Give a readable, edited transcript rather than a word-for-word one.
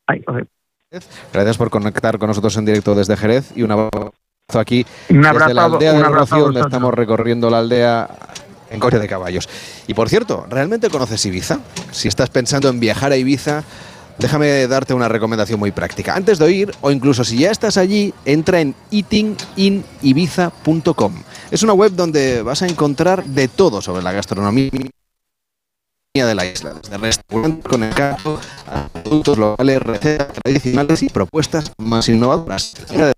Ay, joder. Gracias por conectar con nosotros en directo desde Jerez y un abrazo aquí Un abrazo, desde la aldea un del abrazo Rocío, a donde vosotros. estamos recorriendo la aldea en coche de caballos. Y por cierto, ¿realmente conoces Ibiza? Si estás pensando en viajar a Ibiza, déjame darte una recomendación muy práctica. Antes de ir, o incluso si ya estás allí, entra en eatinginibiza.com. Es una web donde vas a encontrar de todo sobre la gastronomía de la isla, desde restaurantes con encanto a productos locales, recetas tradicionales y propuestas más innovadoras.